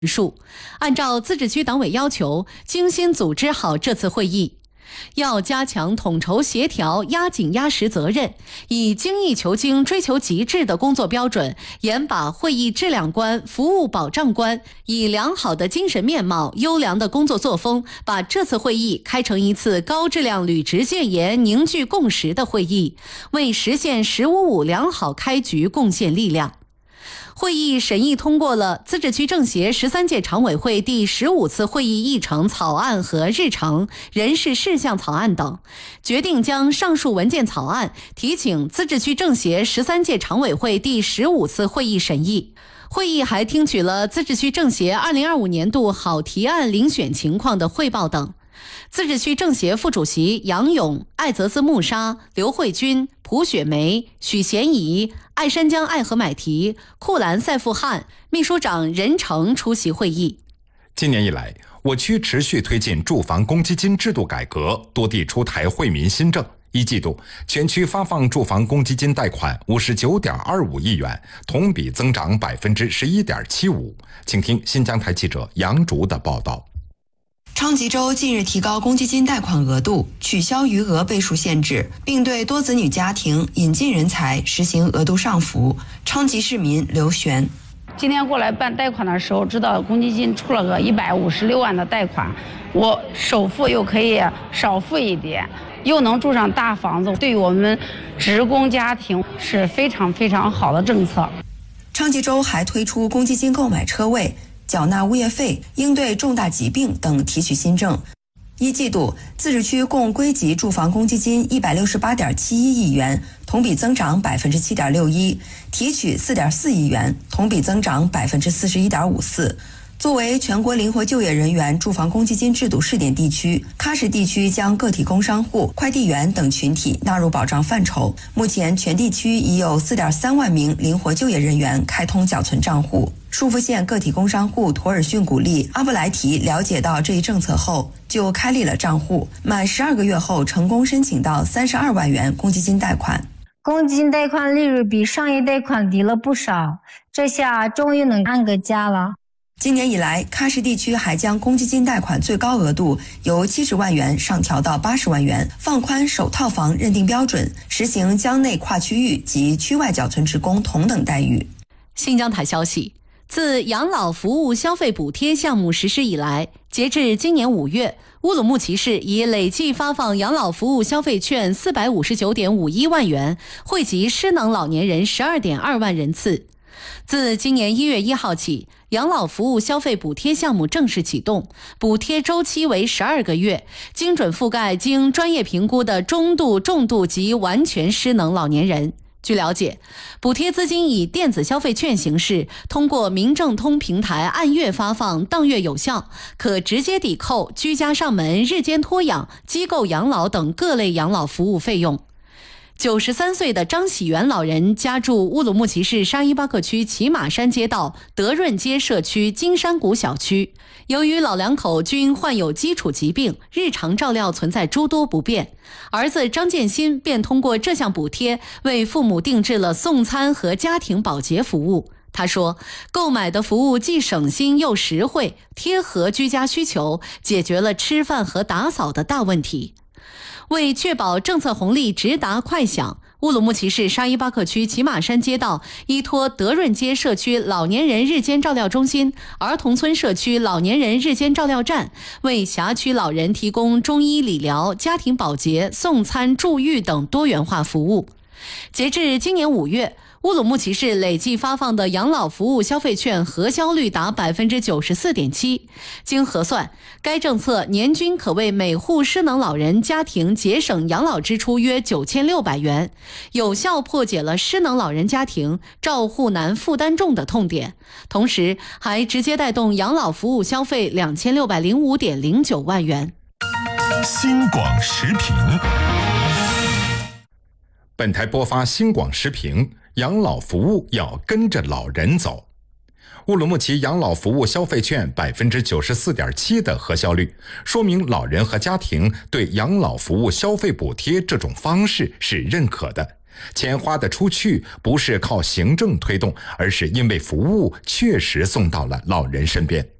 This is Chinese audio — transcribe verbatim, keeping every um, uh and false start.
数。按照自治区党委要求，精心组织好这次会议。要加强统筹协调，压紧压实责任，以精益求精、追求极致的工作标准，严把会议质量关、服务保障关，以良好的精神面貌、优良的工作作风，把这次会议开成一次高质量、履职建言、凝聚共识的会议，为实现“十五五”良好开局贡献力量。会议审议通过了自治区政协十三届常委会第十五次会议议程草案和日程、人事事项草案等，决定将上述文件草案提请自治区政协十三届常委会第十五次会议审议。会议还听取了自治区政协二零二五年度好提案遴选情况的汇报等。自治区政协副主席杨勇、艾泽斯穆沙、刘慧君、蒲雪梅、许贤怡、爱山江爱河买提、库兰赛富汉、秘书长任成出席会议。 今年以来，我区持续推进住房公积金制度改革，多地出台惠民新政。一季度，全区发放住房公积金贷款五十九点二五亿元，同比增长百分之十一点七五。请听新疆台记者杨竹的报道。 昌吉州近日提高公积金贷款额度，取消余额倍数限制，并对多子女家庭引进人才实行额度上浮。昌吉市民刘璇： 今天过来办贷款的时候，知道公积金出了个一百五十六万的贷款，我首付又可以少付一点，又能住上大房子，对于我们职工家庭是非常非常好的政策。 昌吉州还推出公积金购买车位、缴纳物业费、应对重大疾病等提取新政。一季度，自治区共归集住房公积金一百六十八点七一亿元，同比增长百分之七点六一，提取四点四亿元，同比增长百分之四十一点五四。作为全国灵活就业人员住房公积金制度试点地区，喀什地区将个体工商户、快递员等群体纳入保障范畴。目前，全地区已有 四点三万名灵活就业人员开通缴存账户。舒肤县个体工商户图尔逊古丽阿布莱提了解到这一政策后，就开立了账户，满十二个月后成功申请到三十二万元公积金贷款。 公积金贷款利率比商业贷款低了不少，这下终于能安个家了。 今年以来，喀什地区还将公积金贷款最高额度由七十万元上调到八十万元，放宽首套房认定标准，实行疆内跨区域及区外缴存职工同等待遇。 新疆台消息，自养老服务消费补贴项目实施以来，截至今年五月，乌鲁木齐市已累计发放养老服务消费券四百五十九点五一万元，惠及失能老年人十二点二万人次。自今年一月一号起，养老服务消费补贴项目正式启动，补贴周期为十二个月，精准覆盖经专业评估的中度、重度及完全失能老年人。据了解，补贴资金以电子消费券形式，通过民政通平台按月发放，当月有效，可直接抵扣居家上门、日间托养、机构养老等各类养老服务费用。九十三岁的张喜元老人家住乌鲁木齐市沙依巴克区骑马山街道德润街社区金山谷小区。由于老两口均患有基础疾病，日常照料存在诸多不便，儿子张建新便通过这项补贴为父母定制了送餐和家庭保洁服务。他说，购买的服务既省心又实惠，贴合居家需求，解决了吃饭和打扫的大问题。为确保政策红利直达快享，乌鲁木齐市沙依巴克区骑马山街道依托德润街社区老年人日间照料中心、儿童村社区老年人日间照料站，为辖区老人提供中医理疗、家庭保洁、送餐、助育等多元化服务。截至今年五月，乌鲁木齐市累计发放的养老服务消费券核销率达 百分之九十四点七。 经核算，该政策年均可为每户失能老人家庭节省养老支出约九千六百元，有效破解了失能老人家庭照护难、负担重的痛点，同时还直接带动养老服务消费两千六百零五点零九万元。 新广时评， 本台播发新广时评，养老服务要跟着老人走。乌鲁木齐养老服务消费券 百分之九十四点七 的核销率，说明老人和家庭对养老服务消费补贴这种方式是认可的。 钱花得出去，不是靠行政推动，而是因为服务确实送到了老人身边。